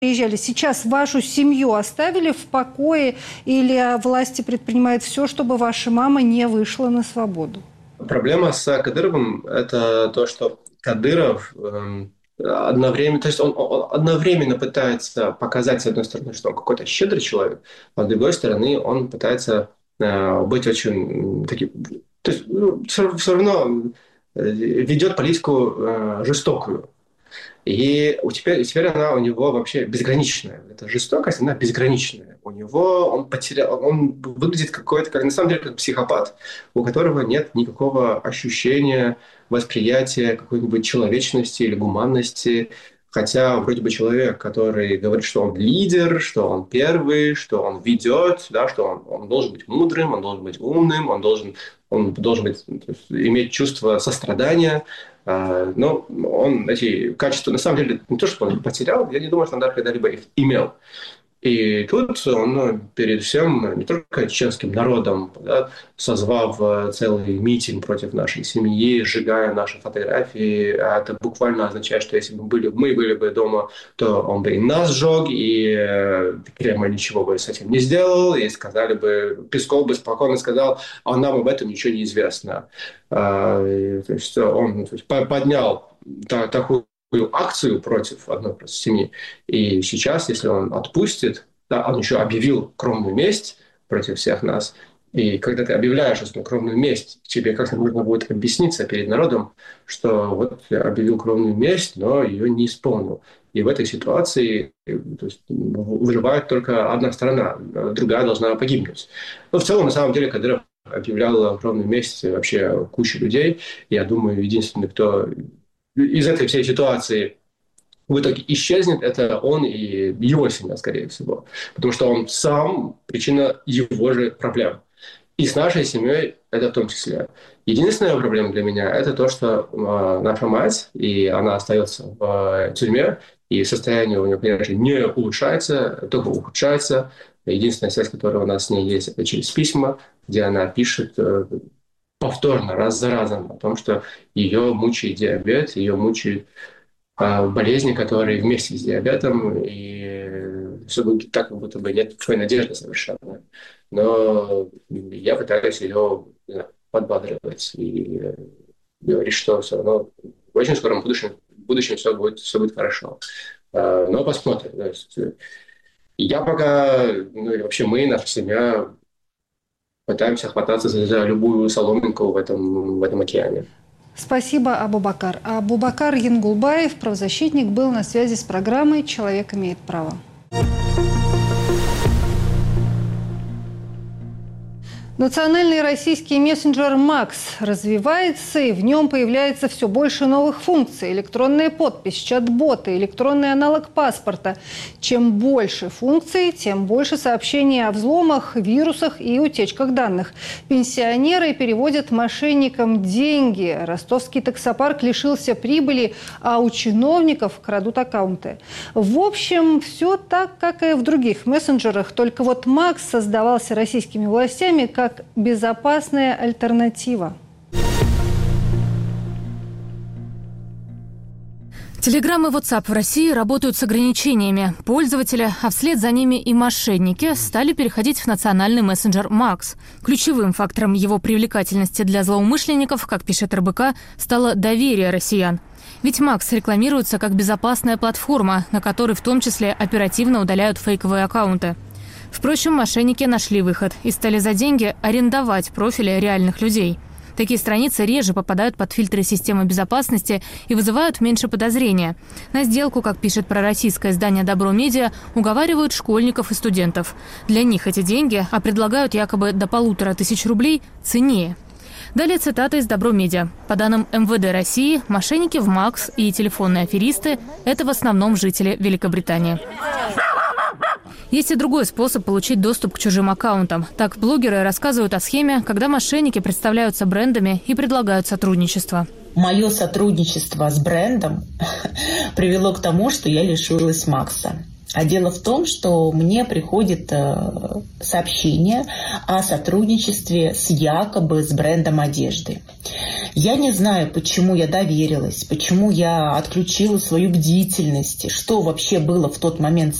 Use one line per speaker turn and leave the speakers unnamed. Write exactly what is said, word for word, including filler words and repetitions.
приезжали. Сейчас вашу семью оставили в покое или власти предпринимают все, чтобы ваша мама не вышла на свободу?
Проблема с Кадыровым – это то, что Кадыров эм, одновременно, то есть он, он одновременно пытается показать, с одной стороны, что он какой-то щедрый человек, а с другой стороны, он пытается э, быть очень таким, то есть ну, все, все равно э, ведет политику э, жестокую. И у теперь, теперь она у него вообще безграничная. Эта жестокость, она безграничная. У него он потерял, он выглядит какой-то, как на самом деле, как психопат, у которого нет никакого ощущения, восприятия какой-нибудь человечности или гуманности. Хотя вроде бы человек, который говорит, что он лидер, что он первый, что он ведет, да, что он, он должен быть мудрым, он должен быть умным, он должен, он должен быть, иметь чувство сострадания. Но он эти качества, на самом деле, не то, что он их потерял, я не думаю, что он даже когда-либо их имел. И тут он ну, перед всем, не только чеченским народом, да, созвав целый митинг против нашей семьи, сжигая наши фотографии, а это буквально означает, что если бы были, мы были бы дома, то он бы и нас сжег, и Кремль ничего бы с этим не сделал, и сказали бы, Песков бы спокойно сказал, а нам об этом ничего не известно. То есть он то есть, поднял такую акцию против одной просто семьи. И сейчас, если он отпустит, да, он еще объявил кровную месть против всех нас. И когда ты объявляешь эту кровную месть, тебе как-то нужно будет объясниться перед народом, что вот я объявил кровную месть, но ее не исполнил. И в этой ситуации то есть, выживает только одна сторона, другая должна погибнуть. Но в целом, на самом деле, Кадыров объявлял кровную месть вообще куче людей. Я думаю, единственный, кто из этой всей ситуации в итоге исчезнет, это он и его семья, скорее всего. Потому что он сам причина его же проблем. И с нашей семьей это в том числе. Единственная проблема для меня – это то, что э, наша мать, и она остается в э, тюрьме, и состояние у нее, конечно, не улучшается, только ухудшается. Единственная связь, которая у нас с ней есть, это через письма, где она пишет э, повторно, раз за разом, о том, что ее мучает диабет, ее мучают э, болезни, которые вместе с диабетом, и все будет так, как будто бы нет никакой надежды совершенно. Но я пытаюсь ее знаю, подбадривать и говорить, что все равно в очень скором будущем, в будущем все будет, все будет хорошо. Э, но посмотрим. То есть, я пока, ну и вообще мы, наша семья, пытаемся хвататься за, за любую соломинку в этом, в этом океане.
Спасибо, Абубакар. Абубакар Янгулбаев, правозащитник, был на связи с программой «Человек имеет право». Национальный российский мессенджер «Макс» развивается, и в нем появляется все больше новых функций. Электронная подпись, чат-боты, электронный аналог паспорта. Чем больше функций, тем больше сообщений о взломах, вирусах и утечках данных. Пенсионеры переводят мошенникам деньги. Ростовский таксопарк лишился прибыли, а у чиновников крадут аккаунты. В общем, все так, как и в других мессенджерах. Только вот «Макс» создавался российскими властями как безопасная альтернатива.
Телеграм и WhatsApp в России работают с ограничениями. Пользователи, а вслед за ними и мошенники, стали переходить в национальный мессенджер «Макс». Ключевым фактором его привлекательности для злоумышленников, как пишет эр бэ ка, стало доверие россиян. Ведь «Макс» рекламируется как безопасная платформа, на которой в том числе оперативно удаляют фейковые аккаунты. Впрочем, мошенники нашли выход и стали за деньги арендовать профили реальных людей. Такие страницы реже попадают под фильтры системы безопасности и вызывают меньше подозрения. На сделку, как пишет пророссийское издание «Добро Медиа», уговаривают школьников и студентов. Для них эти деньги, а предлагают якобы до полутора тысяч рублей, ценнее. Далее цитата из «Добро Медиа». По данным эм вэ дэ России, мошенники в «Макс» и телефонные аферисты – это в основном жители Великобритании. Есть и другой способ получить доступ к чужим аккаунтам. Так, блогеры рассказывают о схеме, когда мошенники представляются брендами и предлагают сотрудничество.
Мое сотрудничество с брендом привело к тому, что я лишилась Макса. А дело в том, что мне приходит сообщение о сотрудничестве с якобы с брендом одежды. Я не знаю, почему я доверилась, почему я отключила свою бдительность, что вообще было в тот момент